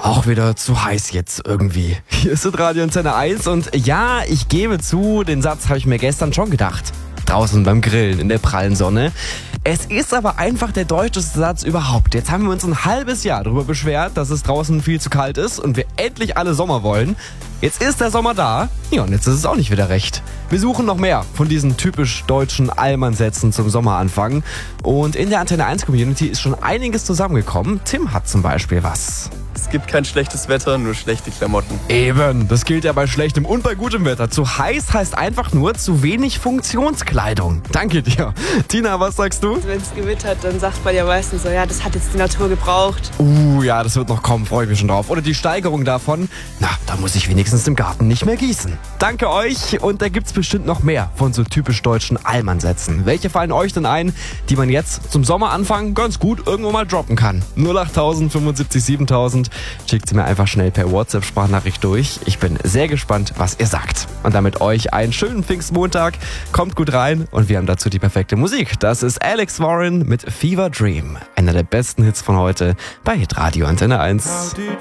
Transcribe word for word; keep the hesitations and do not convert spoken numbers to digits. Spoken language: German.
Auch wieder zu heiß jetzt irgendwie. Hier ist Radio Antenne eins und ja, ich gebe zu, den Satz habe ich mir gestern schon gedacht. Draußen beim Grillen in der prallen Sonne. Es ist aber einfach der deutscheste Satz überhaupt. Jetzt haben wir uns ein halbes Jahr darüber beschwert, dass es draußen viel zu kalt ist und wir endlich alle Sommer wollen. Jetzt ist der Sommer da, ja, und jetzt ist es auch nicht wieder recht. Wir suchen noch mehr von diesen typisch deutschen Allmannsätzen zum Sommeranfang. Und in der Antenne eins Community ist schon einiges zusammengekommen. Tim hat zum Beispiel was. Es gibt kein schlechtes Wetter, nur schlechte Klamotten. Eben, das gilt ja bei schlechtem und bei gutem Wetter. Zu heiß heißt einfach nur zu wenig Funktionskleidung. Danke dir. Tina, was sagst du? Wenn es gewittert, dann sagt man ja meistens so, ja, das hat jetzt die Natur gebraucht. Uh, ja, das wird noch kommen, freue ich mich schon drauf. Oder die Steigerung davon, na, da muss ich wenigstens im Garten nicht mehr gießen. Danke euch und da gibt's bestimmt noch mehr von so typisch deutschen Allmannsätzen. Welche fallen euch denn ein, die man jetzt zum Sommeranfang ganz gut irgendwo mal droppen kann? null acht tausend fünfundsiebzig siebentausend. Schickt sie mir einfach schnell per WhatsApp-Sprachnachricht durch. Ich bin sehr gespannt, was ihr sagt. Und damit euch einen schönen Pfingstmontag. Kommt gut rein und wir haben dazu die perfekte Musik. Das ist Alex Warren mit Fever Dream. Einer der besten Hits von heute bei Hitradio Antenne eins.